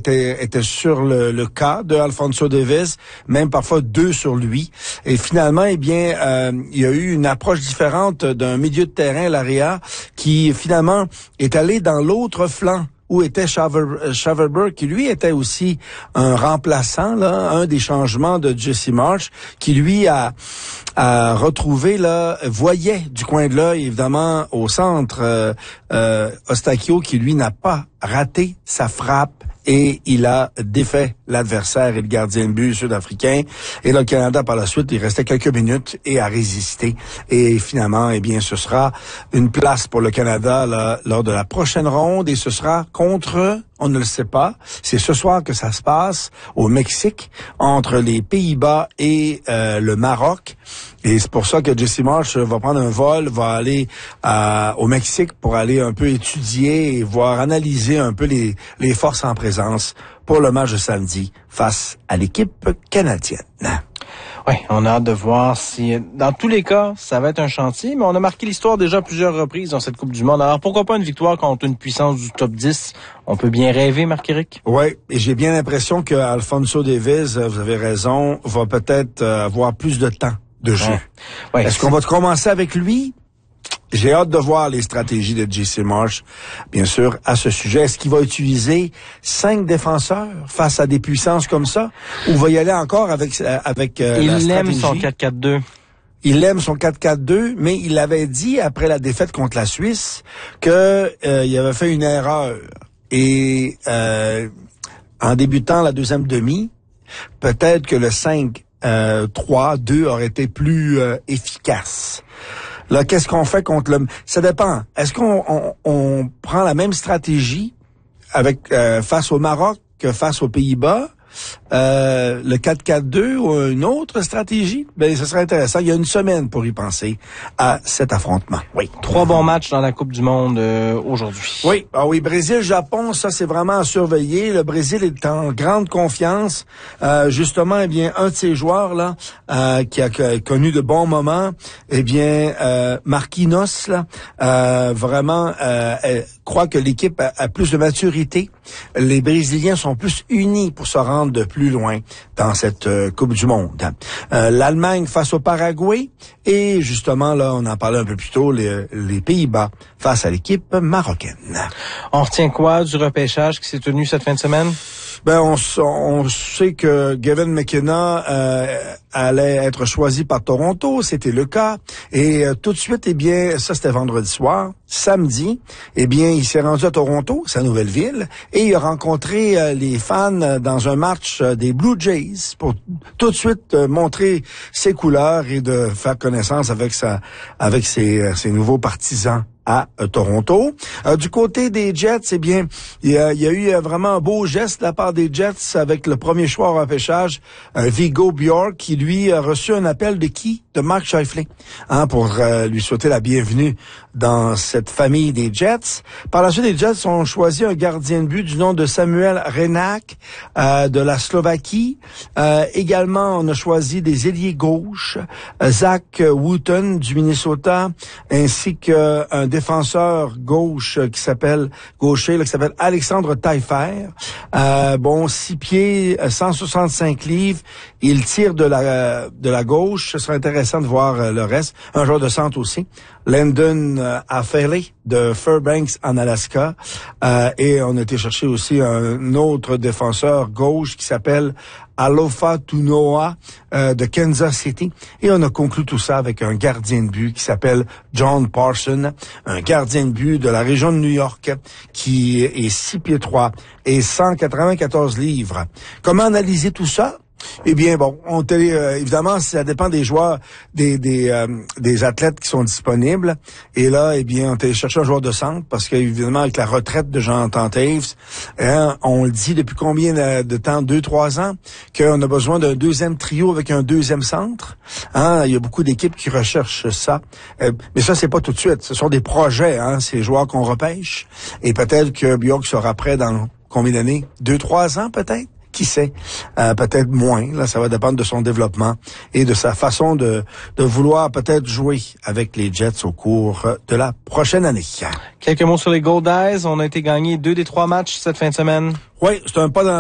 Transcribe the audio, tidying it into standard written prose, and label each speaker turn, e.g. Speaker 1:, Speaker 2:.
Speaker 1: étaient sur le cas de Alphonso Davies, même parfois deux sur lui. Et finalement, il y a eu une approche différente d'un milieu de terrain, Larea, qui finalement est allé dans l'autre flanc, où était Schaverberg, qui lui était aussi un remplaçant, là, un des changements de Jesse Marsch, qui lui a retrouvé, là, voyait du coin de l'œil, évidemment, au centre, Eustáquio, qui lui n'a pas raté sa frappe, et il a défait l'adversaire et le gardien de but sud-africain. Et le Canada, par la suite, il restait quelques minutes et a résisté. Et finalement, ce sera une place pour le Canada là, lors de la prochaine ronde, et ce sera contre, on ne le sait pas, c'est ce soir que ça se passe au Mexique, entre les Pays-Bas et le Maroc. Et c'est pour ça que Jesse Marsch va prendre un vol, va aller au Mexique pour aller un peu étudier et voir, analyser un peu les forces en présence pour le match de samedi face à l'équipe canadienne.
Speaker 2: Oui, on a hâte de voir si, dans tous les cas, ça va être un chantier, mais on a marqué l'histoire déjà à plusieurs reprises dans cette Coupe du Monde. Alors, pourquoi pas une victoire contre une puissance du top 10? On peut bien rêver, Marc-Éric?
Speaker 1: Oui, et j'ai bien l'impression que Alphonso Davies, vous avez raison, va peut-être avoir plus de temps de jeu.
Speaker 2: Ouais,
Speaker 1: Est-ce qu'on va commencer avec lui? J'ai hâte de voir les stratégies de Jesse Marsch, bien sûr, à ce sujet. Est-ce qu'il va utiliser 5 défenseurs face à des puissances comme ça? Ou va y aller encore avec la stratégie?
Speaker 2: Il aime son 4-4-2.
Speaker 1: Il aime son 4-4-2, mais il avait dit, après la défaite contre la Suisse, que il avait fait une erreur. Et en débutant la deuxième demi, peut-être que le 5-3-2 aurait été plus efficace. Là, qu'est-ce qu'on fait contre le... Ça dépend. Est-ce qu'on prend la même stratégie avec face au Maroc que face aux Pays-Bas? Le 4-4-2 ou une autre stratégie? Ben, ce serait intéressant. Il y a une semaine pour y penser à cet affrontement. Oui.
Speaker 2: 3 bons matchs dans la Coupe du Monde aujourd'hui.
Speaker 1: Oui. Ah oui, Brésil-Japon, ça c'est vraiment à surveiller. Le Brésil est en grande confiance. Justement, un de ses joueurs là, qui a connu de bons moments, Marquinhos là, vraiment croit que l'équipe a plus de maturité. Les Brésiliens sont plus unis pour se rendre de plus loin dans cette Coupe du Monde. L'Allemagne face au Paraguay et justement, là, on en parlait un peu plus tôt, les Pays-Bas face à l'équipe marocaine.
Speaker 2: On retient quoi du repêchage qui s'est tenu cette fin de semaine?
Speaker 1: Ben, on sait que Gavin McKenna allait être choisi par Toronto, c'était le cas. Et tout de suite, ça c'était vendredi soir. Samedi, il s'est rendu à Toronto, sa nouvelle ville, et il a rencontré les fans dans un match des Blue Jays pour tout de suite montrer ses couleurs et de faire connaissance avec ses nouveaux partisans à Toronto. Du côté des Jets, il y a eu vraiment un beau geste de la part des Jets avec le premier choix au repêchage, Viggo Bjork, qui lui a reçu un appel de qui? De Mark Scheifele, pour lui souhaiter la bienvenue dans cette famille des Jets. Par la suite, les Jets ont choisi un gardien de but du nom de Samuel Renak de la Slovaquie. Également, on a choisi des ailiers gauches, Zach Wooten du Minnesota, ainsi qu'un défenseur gauche qui s'appelle Alexandre Taillefer. 6 pieds, 165 livres. Il tire de la gauche. Ce serait intéressant de voir le reste. Un joueur de centre aussi. Landon Afele de Fairbanks en Alaska. Et on a été chercher aussi un autre défenseur gauche qui s'appelle Alofa Tunoa de Kansas City. Et on a conclu tout ça avec un gardien de but qui s'appelle John Parson, un gardien de but de la région de New York qui est 6 pieds 3 et 194 livres. Comment analyser tout ça? Évidemment, ça dépend des joueurs, des athlètes qui sont disponibles. Et là, on a cherché un joueur de centre parce qu'évidemment, avec la retraite de Jonathan Toews, on le dit depuis combien de temps? 2-3 ans, qu'on a besoin d'un deuxième trio avec un deuxième centre. Il y a beaucoup d'équipes qui recherchent ça. Mais ça, c'est pas tout de suite. Ce sont des projets, ces joueurs qu'on repêche. Et peut-être que Bjork sera prêt dans combien d'années? 2-3 ans, peut-être? Qui sait? Peut-être moins. Là, ça va dépendre de son développement et de sa façon de vouloir peut-être jouer avec les Jets au cours de la prochaine année.
Speaker 2: Quelques mots sur les Gold Eyes. On a été gagné 2 des 3 matchs cette fin de semaine.
Speaker 1: Oui, c'est un pas dans